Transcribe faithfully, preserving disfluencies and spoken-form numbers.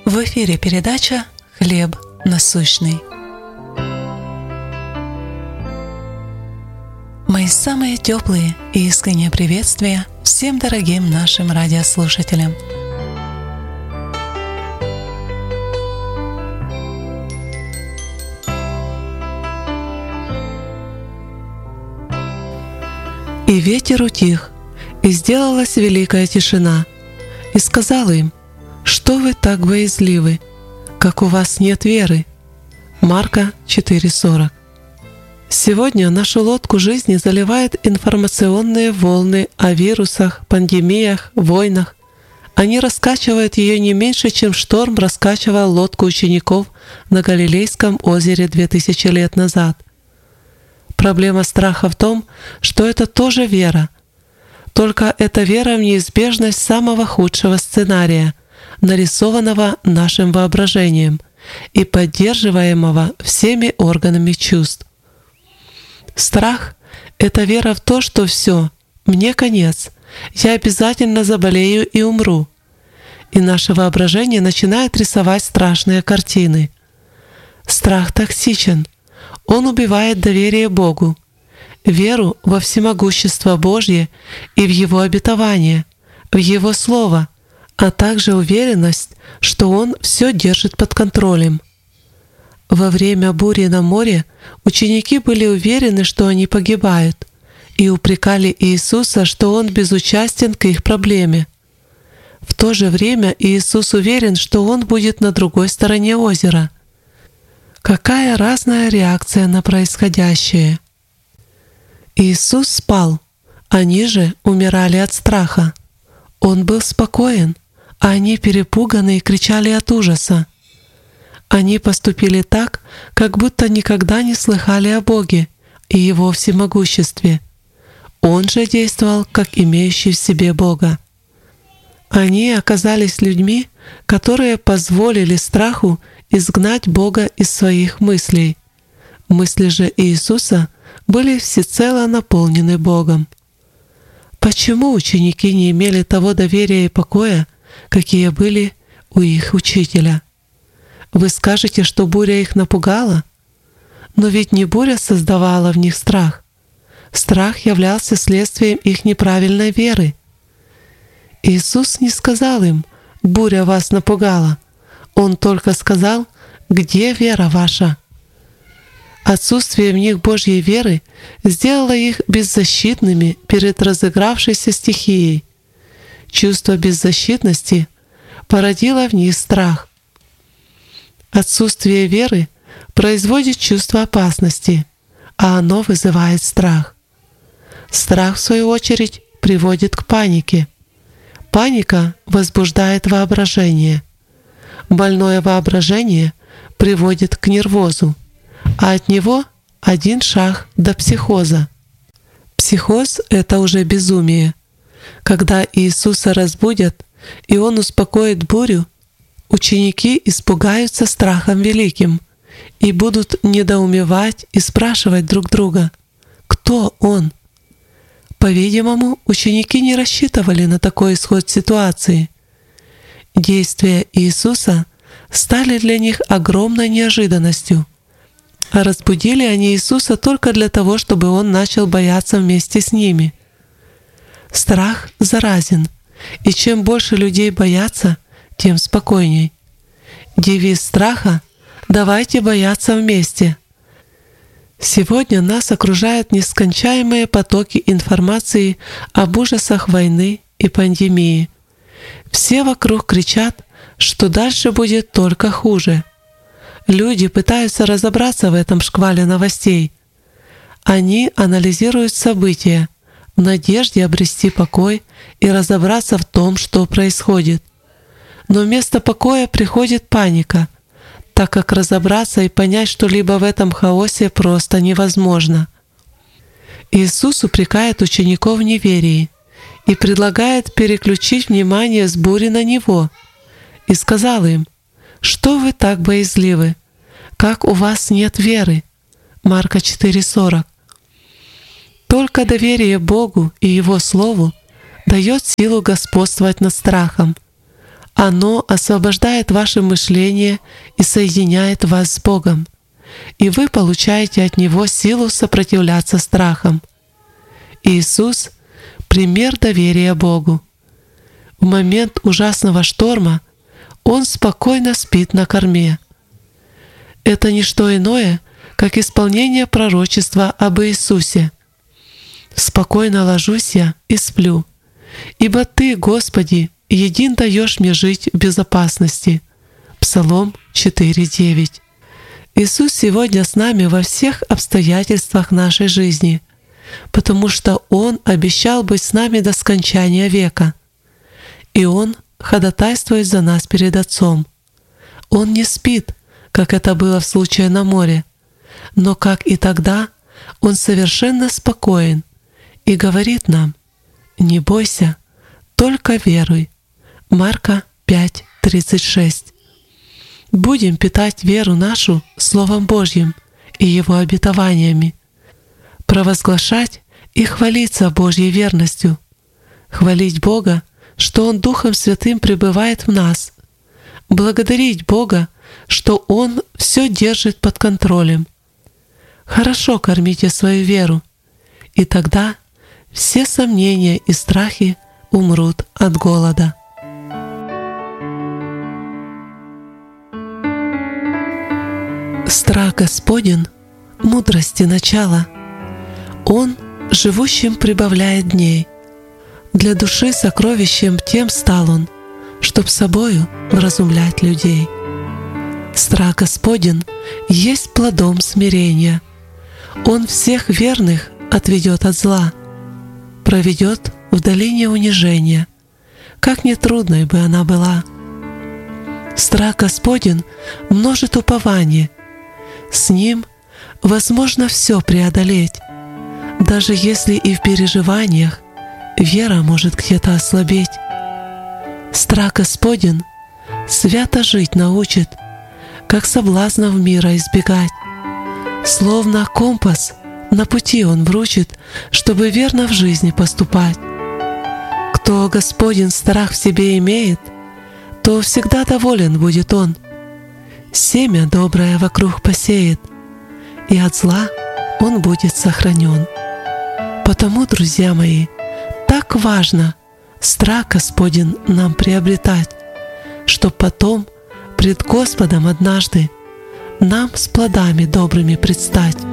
В эфире передача «Хлеб насущный». Мои самые теплые и искренние приветствия всем дорогим нашим радиослушателям. И ветер утих, и сделалась великая тишина, и сказал им: «Что вы так боязливы? Как у вас нет веры?» Марка четыре сорок. Сегодня нашу лодку жизни заливают информационные волны о вирусах, пандемиях, войнах. Они раскачивают ее не меньше, чем шторм раскачивал лодку учеников на Галилейском озере две тысячи лет назад. Проблема страха в том, что это тоже вера. Только это вера в неизбежность самого худшего сценария, нарисованного нашим воображением и поддерживаемого всеми органами чувств. Страх — это вера в то, что все, мне конец, я обязательно заболею и умру. И наше воображение начинает рисовать страшные картины. Страх токсичен, он убивает доверие Богу, веру во всемогущество Божье и в Его обетование, в Его Слово, а также уверенность, что Он все держит под контролем. Во время бури на море ученики были уверены, что они погибают, и упрекали Иисуса, что Он безучастен к их проблеме. В то же время Иисус уверен, что Он будет на другой стороне озера. Какая разная реакция на происходящее! Иисус спал, они же умирали от страха. Он был спокоен, а они перепуганы и кричали от ужаса. Они поступили так, как будто никогда не слыхали о Боге и Его всемогуществе. Он же действовал, как имеющий в себе Бога. Они оказались людьми, которые позволили страху изгнать Бога из своих мыслей. Мысли же Иисуса были всецело наполнены Богом. Почему ученики не имели того доверия и покоя, какие были у их учителя? Вы скажете, что буря их напугала? Но ведь не буря создавала в них страх. Страх являлся следствием их неправильной веры. Иисус не сказал им: «Буря вас напугала». Он только сказал: «Где вера ваша?» Отсутствие в них Божьей веры сделало их беззащитными перед разыгравшейся стихией. Чувство беззащитности породило в них страх. Отсутствие веры производит чувство опасности, а оно вызывает страх. Страх, в свою очередь, приводит к панике. Паника возбуждает воображение. Больное воображение приводит к нервозу, а от него один шаг до психоза. Психоз — это уже безумие. Когда Иисуса разбудят, и Он успокоит бурю, ученики испугаются страхом великим и будут недоумевать и спрашивать друг друга: «Кто Он?». По-видимому, ученики не рассчитывали на такой исход ситуации. Действия Иисуса стали для них огромной неожиданностью, а разбудили они Иисуса только для того, чтобы Он начал бояться вместе с ними. Страх заразен, и чем больше людей боятся, тем спокойней. Девиз страха — «Давайте бояться вместе». Сегодня нас окружают нескончаемые потоки информации об ужасах войны и пандемии. Все вокруг кричат, что дальше будет только хуже. Люди пытаются разобраться в этом шквале новостей. Они анализируют события в надежде обрести покой и разобраться в том, что происходит. Но вместо покоя приходит паника, так как разобраться и понять что-либо в этом хаосе просто невозможно. Иисус упрекает учеников в неверии и предлагает переключить внимание с бури на Него, и сказал им: «Что вы так боязливы? Как у вас нет веры?» Марка четыре сорок. Только доверие Богу и Его Слову дает силу господствовать над страхом, Оно освобождает ваше мышление и соединяет вас с Богом, и вы получаете от Него силу сопротивляться страхам. Иисус — пример доверия Богу. В момент ужасного шторма Он спокойно спит на корме. Это не что иное, как исполнение пророчества об Иисусе. «Спокойно ложусь я и сплю, ибо Ты, Господи, един даешь мне жить в безопасности». Псалом четыре девять. Иисус сегодня с нами во всех обстоятельствах нашей жизни, потому что Он обещал быть с нами до скончания века. И Он ходатайствует за нас перед Отцом. Он не спит, как это было в случае на море, но, как и тогда, Он совершенно спокоен и говорит нам: «Не бойся, только веруй». Марка пять тридцать шесть. Будем питать веру нашу Словом Божьим и Его обетованиями, провозглашать и хвалиться Божьей верностью, хвалить Бога, что Он Духом Святым пребывает в нас, благодарить Бога, что Он все держит под контролем. Хорошо кормите свою веру, и тогда все сомнения и страхи умрут от голода. Страх Господен — мудрости начало. Он живущим прибавляет дней. Для души сокровищем тем стал Он, чтоб собою вразумлять людей. Страх Господен есть плодом смирения. Он всех верных отведет от зла, проведет в долине унижения, как нетрудной бы она была. Страх Господен множит упование. С Ним возможно все преодолеть, даже если и в переживаниях вера может где-то ослабеть. Страх Господен свято жить научит, как соблазнов мира избегать. Словно компас на пути Он вручит, чтобы верно в жизни поступать. Кто Господен страх в себе имеет, то всегда доволен будет он. Семя доброе вокруг посеет, и от зла он будет сохранен. Потому, друзья мои, так важно страх Господень нам приобретать, чтоб потом пред Господом однажды нам с плодами добрыми предстать.